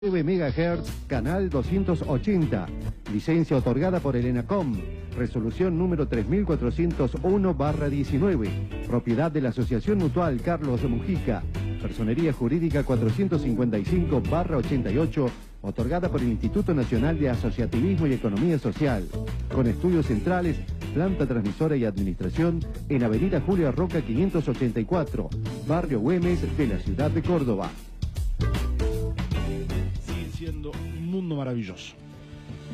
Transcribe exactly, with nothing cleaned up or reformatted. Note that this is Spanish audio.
nueve megahertz, canal doscientos ochenta, licencia otorgada por el ENACOM, resolución número tres mil cuatrocientos uno barra diecinueve, propiedad de la Asociación Mutual Carlos Mujica, personería jurídica cuatrocientos cincuenta y cinco barra ochenta y ocho, otorgada por el Instituto Nacional de Asociativismo y Economía Social, con estudios centrales, planta transmisora y administración en Avenida Julia Roca quinientos ochenta y cuatro, Barrio Güemes de la ciudad de Córdoba. Sigue siendo un mundo maravilloso.